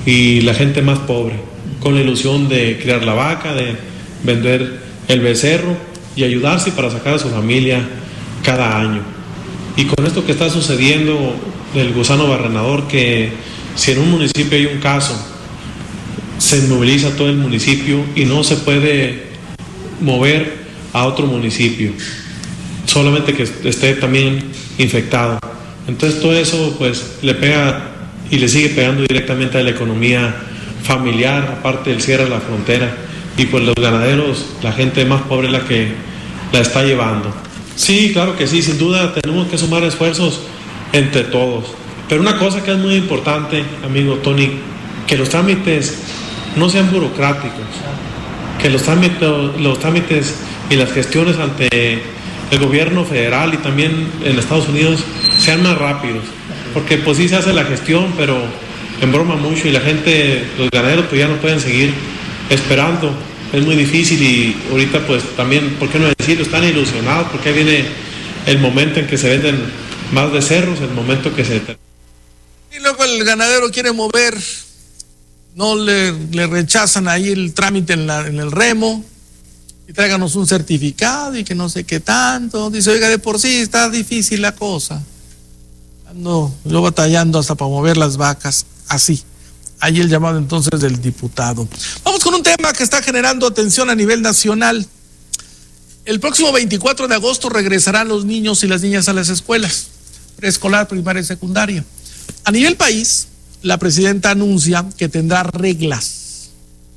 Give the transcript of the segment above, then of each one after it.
y la gente más pobre, con la ilusión de criar la vaca, de vender el becerro y ayudarse para sacar a su familia cada año. Y con esto que está sucediendo del gusano barrenador, que si en un municipio hay un caso, se moviliza todo el municipio y no se puede mover a otro municipio, solamente que esté también infectado. Entonces todo eso pues le pega y le sigue pegando directamente a la economía familiar, aparte del cierre de la frontera, y pues los ganaderos, la gente más pobre es la que la está llevando. Sí, claro que sí, sin duda tenemos que sumar esfuerzos entre todos, pero una cosa que es muy importante, amigo Tony, que los trámites no sean burocráticos, que los trámites y las gestiones ante el gobierno federal y también en Estados Unidos sean más rápidos, porque pues sí se hace la gestión, pero embroma mucho y la gente, los ganaderos pues ya no pueden seguir esperando, es muy difícil. Y ahorita pues también, ¿por qué no decirlo? Están ilusionados porque viene el momento en que se venden más becerros, el momento que se... Y luego el ganadero quiere mover, no le rechazan ahí el trámite en el remo, y tráiganos un certificado y que no sé qué tanto. Dice, oiga, de por sí está difícil la cosa. Ando yo batallando hasta para mover las vacas, así. Ahí el llamado entonces del diputado. Vamos con un tema que está generando atención a nivel nacional. El próximo 24 de agosto regresarán los niños y las niñas a las escuelas, preescolar, primaria y secundaria. A nivel país, la presidenta anuncia que tendrá reglas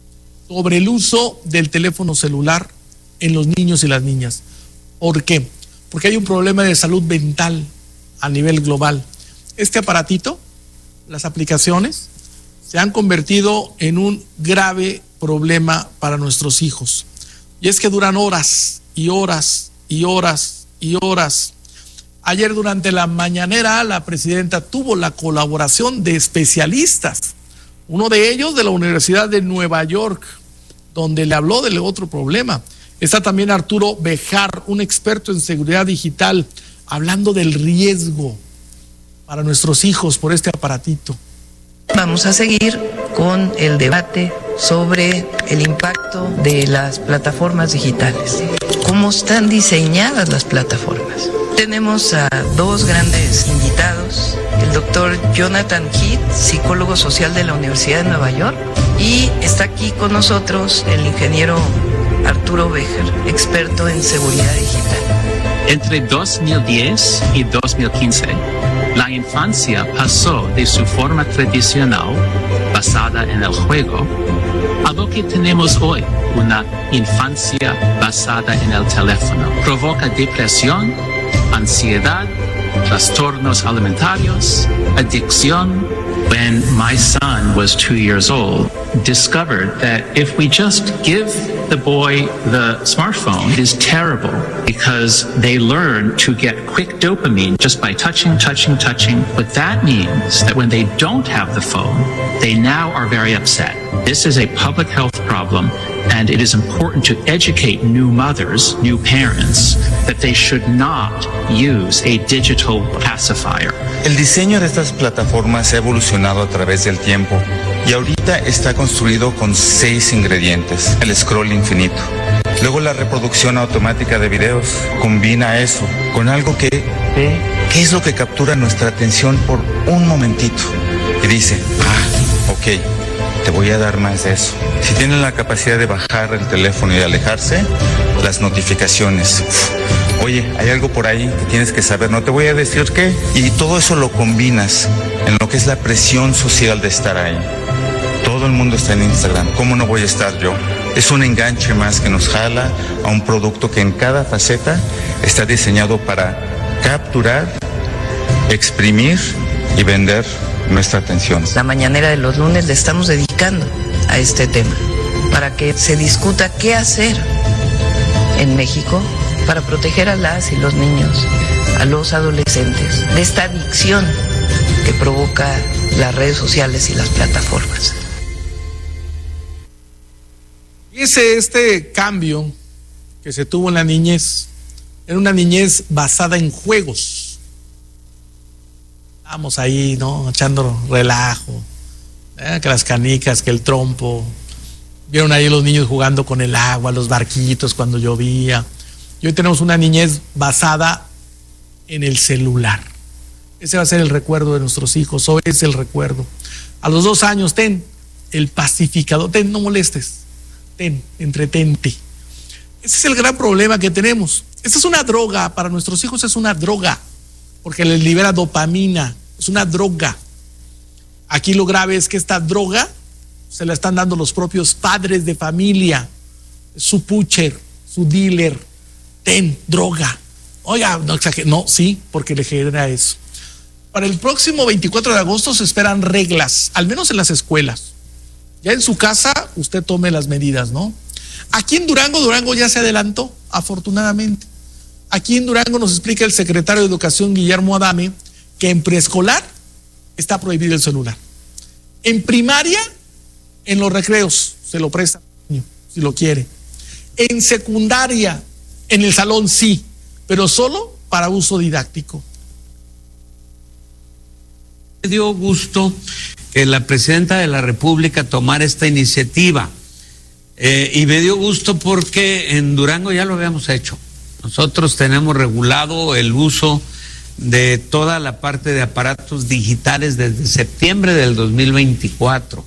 sobre el uso del teléfono celular en los niños y las niñas. ¿Por qué? Porque hay un problema de salud mental a nivel global. Este aparatito, las aplicaciones, se han convertido en un grave problema para nuestros hijos. Y es que duran horas y horas y horas y horas. Ayer durante la mañanera la presidenta tuvo la colaboración de especialistas, uno de ellos de la Universidad de Nueva York, donde le habló del otro problema. Está también Arturo Bejar, un experto en seguridad digital, hablando del riesgo para nuestros hijos por este aparatito. Vamos a seguir con el debate sobre el impacto de las plataformas digitales. ¿Cómo están diseñadas las plataformas? Tenemos a dos grandes invitados, el doctor Jonathan Heath, psicólogo social de la Universidad de Nueva York, y está aquí con nosotros el ingeniero Arturo Bejar, experto en seguridad digital. Entre 2010 y 2015, la infancia pasó de su forma tradicional, basada en el juego, a lo que tenemos hoy, una infancia basada en el teléfono. Provoca depresión, ansiedad, trastornos alimentarios, adicción. When my son was 2 years old, discovered that if we just give the boy the smartphone, it is terrible because they learn to get quick dopamine just by touching. But that means that when they don't have the phone, they now are very upset. This is a public health problem, and it is important to educate new mothers, new parents, that they should not use a digital pacifier. El diseño de estas plataformas ha evolucionado a través del tiempo y ahorita está construido con 6 ingredientes. El scroll infinito. Luego la reproducción automática de videos. Combina eso con algo que ve qué es lo que captura nuestra atención por un momentito. Y dice, ok, te voy a dar más de eso. Si tienen la capacidad de bajar el teléfono y alejarse, las notificaciones. Oye, hay algo por ahí que tienes que saber, no te voy a decir qué. Y todo eso lo combinas en lo que es la presión social de estar ahí. Todo el mundo está en Instagram, ¿cómo no voy a estar yo? Es un enganche más que nos jala a un producto que en cada faceta está diseñado para capturar, exprimir y vender nuestra atención. La mañanera de los lunes le estamos dedicando a este tema para que se discuta qué hacer en México para proteger a las y los niños, a los adolescentes, de esta adicción que provoca las redes sociales y las plataformas. Y este cambio que se tuvo en la niñez, era una niñez basada en juegos. Estábamos ahí, ¿no? Echando relajo, Que las canicas, que el trompo. Vieron ahí los niños jugando con el agua, los barquitos cuando llovía. Y hoy tenemos una niñez basada en el celular. Ese va a ser el recuerdo de nuestros hijos. Hoy es el recuerdo. A los 2 años, ten el pacificador. Ten, no molestes. Ten, entretente. Ese es el gran problema que tenemos. Esta es una droga. Para nuestros hijos es una droga. Porque les libera dopamina. Es una droga. Aquí lo grave es que esta droga se la están dando los propios padres de familia. Su pusher, su dealer. Ten, droga. Oiga, no exagere. No, sí, porque le genera eso. Para el próximo 24 de agosto se esperan reglas, al menos en las escuelas. Ya en su casa usted tome las medidas, ¿no? Aquí en Durango ya se adelantó, afortunadamente. Aquí en Durango nos explica el secretario de Educación, Guillermo Adame, que en preescolar está prohibido el celular. En primaria, en los recreos, se lo presta si lo quiere. En secundaria, en el salón sí, pero solo para uso didáctico. Me dio gusto que la presidenta de la República tomara esta iniciativa y me dio gusto porque en Durango ya lo habíamos hecho. Nosotros tenemos regulado el uso de toda la parte de aparatos digitales desde septiembre del 2024.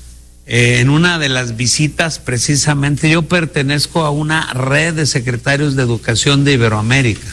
En una de las visitas, precisamente, yo pertenezco a una red de secretarios de educación de Iberoamérica.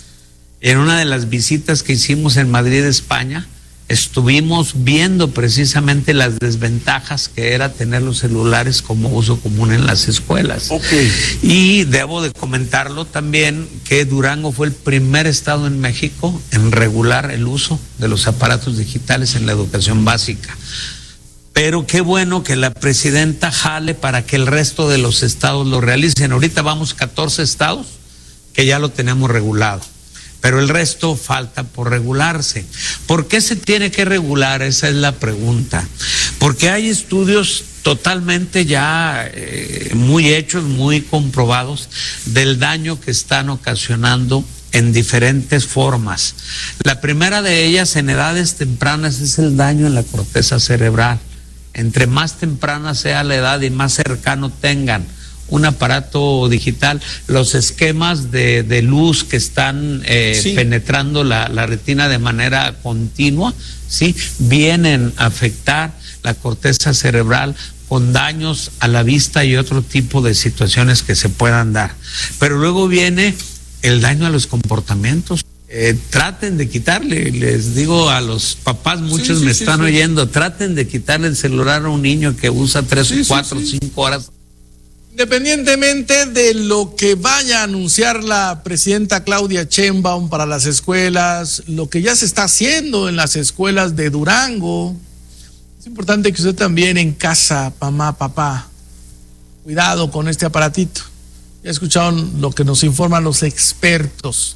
En una de las visitas que hicimos en Madrid, España, estuvimos viendo precisamente las desventajas que era tener los celulares como uso común en las escuelas. Okay. Y debo de comentarlo también que Durango fue el primer estado en México en regular el uso de los aparatos digitales en la educación básica. Pero qué bueno que la presidenta jale para que el resto de los estados lo realicen. Ahorita vamos 14 estados que ya lo tenemos regulado, pero el resto falta por regularse. ¿Por qué se tiene que regular? Esa es la pregunta. Porque hay estudios totalmente ya muy hechos, muy comprobados del daño que están ocasionando en diferentes formas. La primera de ellas, en edades tempranas, es el daño en la corteza cerebral. Entre más temprana sea la edad y más cercano tengan un aparato digital, los esquemas de luz que están penetrando la retina de manera continua, ¿sí?, vienen a afectar la corteza cerebral con daños a la vista y otro tipo de situaciones que se puedan dar. Pero luego viene el daño a los comportamientos. Traten de quitarle, les digo a los papás, muchos me están oyendo, traten de quitarle el celular a un niño que usa 3 o 4 o 5 horas. Independientemente de lo que vaya a anunciar la presidenta Claudia Sheinbaum para las escuelas, lo que ya se está haciendo en las escuelas de Durango, es importante que usted también en casa, mamá, papá, cuidado con este aparatito. Ya escucharon lo que nos informan los expertos.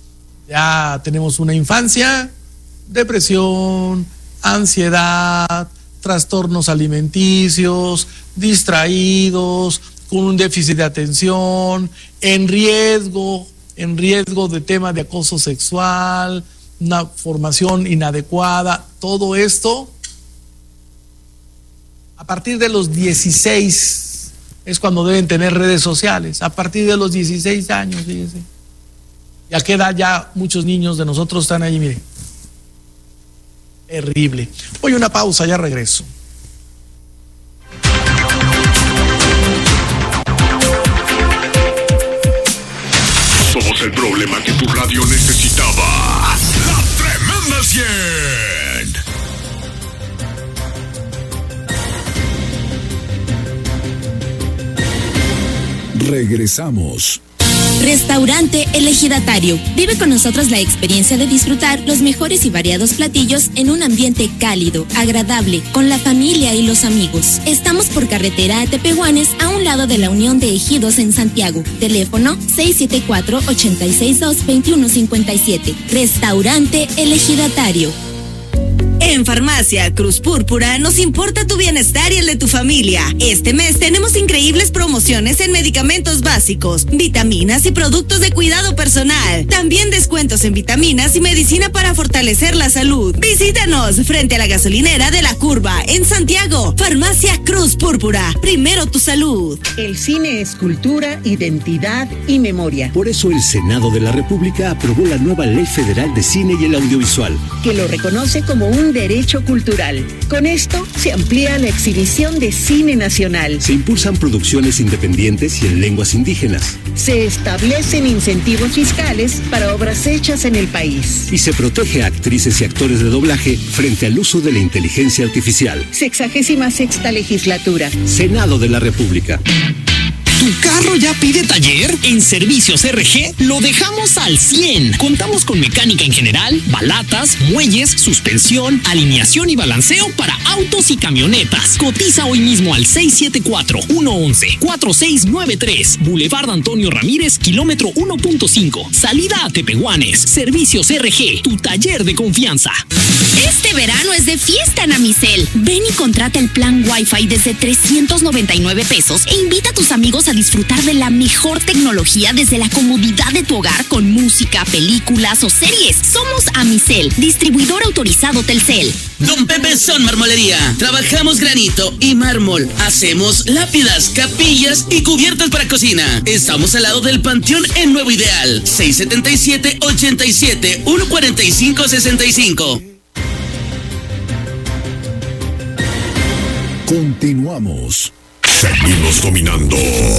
Ya tenemos una infancia, depresión, ansiedad, trastornos alimenticios, distraídos, con un déficit de atención, en riesgo de tema de acoso sexual, una formación inadecuada. Todo esto a partir de los 16 es cuando deben tener redes sociales, a partir de los 16 años, fíjense. ¿Y a qué edad ya muchos niños de nosotros están ahí? Mire, terrible. Voy a una pausa, ya regreso. Somos el problema que tu radio necesitaba. La Tremenda 100. Regresamos. Restaurante El Ejidatario. Vive con nosotros la experiencia de disfrutar los mejores y variados platillos en un ambiente cálido, agradable, con la familia y los amigos. Estamos por carretera a Tepehuanes, a un lado de la Unión de Ejidos en Santiago. Teléfono 674-862-2157. Restaurante El Ejidatario. En Farmacia Cruz Púrpura nos importa tu bienestar y el de tu familia. Este mes tenemos increíbles promociones en medicamentos básicos, vitaminas y productos de cuidado personal. También descuentos en vitaminas y medicina para fortalecer la salud. Visítanos frente a la gasolinera de La Curva en Santiago. Farmacia Cruz Púrpura. Primero tu salud. El cine es cultura, identidad y memoria. Por eso el Senado de la República aprobó la nueva Ley Federal de Cine y el Audiovisual, que lo reconoce como un derecho cultural. Con esto se amplía la exhibición de cine nacional. Se impulsan producciones independientes y en lenguas indígenas. Se establecen incentivos fiscales para obras hechas en el país. Y se protege a actrices y actores de doblaje frente al uso de la inteligencia artificial. 66ª legislatura. Senado de la República. ¿Tu carro ya pide taller? En Servicios RG lo dejamos al 100. Contamos con mecánica en general, balatas, muelles, suspensión, alineación y balanceo para autos y camionetas. Cotiza hoy mismo al 674-111-4693. Boulevard Antonio Ramírez, kilómetro 1.5. Salida a Tepehuanes. Servicios RG, tu taller de confianza. Este verano es de fiesta en Amicel. Ven y contrata el plan Wi-Fi desde 399 pesos e invita a tus amigos a disfrutar de la mejor tecnología desde la comodidad de tu hogar con música, películas o series. Somos Amicel, distribuidor autorizado Telcel. Don Pepe Son Marmolería. Trabajamos granito y mármol. Hacemos lápidas, capillas y cubiertas para cocina. Estamos al lado del Panteón en Nuevo Ideal. 677-87-145-65. Continuamos. Seguimos dominando.